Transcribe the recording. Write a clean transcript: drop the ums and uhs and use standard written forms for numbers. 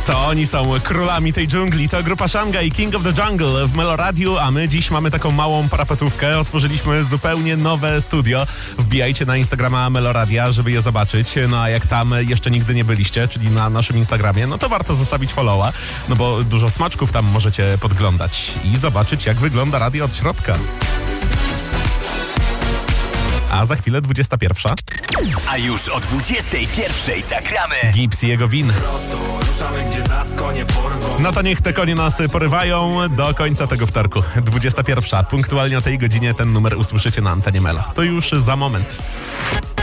To oni są królami tej dżungli. To grupa Shanghai, King of the Jungle w Meloradiu, a my dziś mamy taką małą parapetówkę. Otworzyliśmy zupełnie nowe studio. Wbijajcie na Instagrama Meloradia, żeby je zobaczyć. No a jak tam jeszcze nigdy nie byliście, czyli na naszym Instagramie, no to warto zostawić followa, no bo dużo smaczków tam możecie podglądać i zobaczyć, jak wygląda radio od środka. A za chwilę 21. A już o 21 zagramy Gips i jego win. Ruszamy, gdzie nas konie porwą. No to niech te konie nas porywają do końca tego wtorku. 21. Punktualnie o tej godzinie ten numer usłyszycie na antenie Melo. To już za moment.